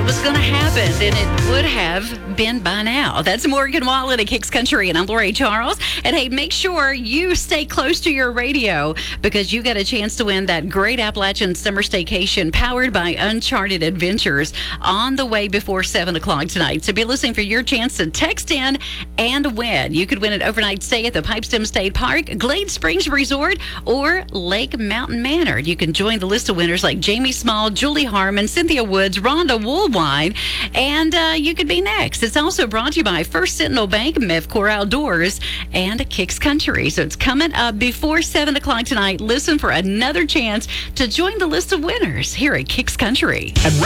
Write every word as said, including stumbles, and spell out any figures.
was going to happen, then it would have been by now. That's Morgan Wallen at Kicks Country, and I'm Lori Charles. And hey, make sure you stay close to your radio because you got a chance to win that great Appalachian summer staycation powered by Uncharted Adventures on the way before seven o'clock tonight. So be listening for your chance to text in and win. You could win an overnight stay at the Pipestem State Park, Glade Springs Resort, or Lake Mountain Manor. You can join the list of winners like Jamie Small, Julie Harmon, Cynthia Woods, Rhonda Woolwine, and uh, you could be next. It's also brought to you by First Sentinel Bank, Mevcor Outdoors, and Kicks Country. So it's coming up before seven o'clock tonight. Listen for another chance to join the list of winners here at Kicks Country.